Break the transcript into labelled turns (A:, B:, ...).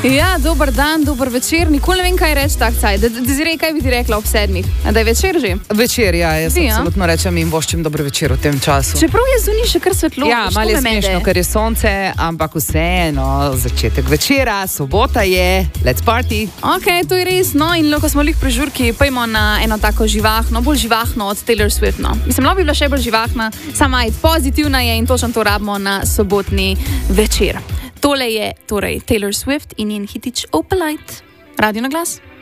A: Ja, dober dan, dober večer. Nikoli ne vem, kaj reči tak caj. Dezirej, kaj bi ti rekla ob 7? Da je večer že?
B: Večer, ja, jaz absolutno rečem in voščim dober večer v tem času.
A: Čeprav je zunaj še kar svetlo.
B: Ja, malo je smešno, ker je sonce, ampak vseeno, začetek večera, sobota je, let's party.
A: Ok, to je res, no in ko smo lih pri žurki, pojmo na eno tako živahno, bolj živahno od Taylor Swift, no. Mislim, bi bila še bolj živahna, sama je pozitivna je in točno to rabimo na sobotni večer. Tole je torej Taylor Swift in njen hitič Opalite. Radio na glas.